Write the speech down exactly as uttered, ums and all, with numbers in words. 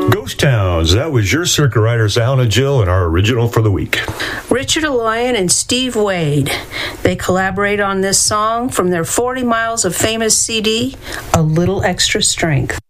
Ghost Towns, that was your circuit riders, Alan and Jill, and our original for the week. Richard Aloyan and Steve Wade. They collaborate on this song from their forty Miles of Famous C D, A Little Extra Strength.